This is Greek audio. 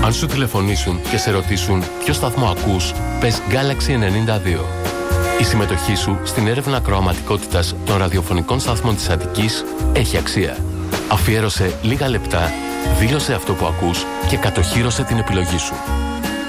Αν σου τηλεφωνήσουν και σε ρωτήσουν ποιο σταθμό ακούς, πες Galaxy 92. Η συμμετοχή σου στην έρευνα ακροαματικότητας των ραδιοφωνικών σταθμών της Αττικής έχει αξία. Αφιέρωσε λίγα λεπτά, δήλωσε αυτό που ακούς και κατοχύρωσε την επιλογή σου.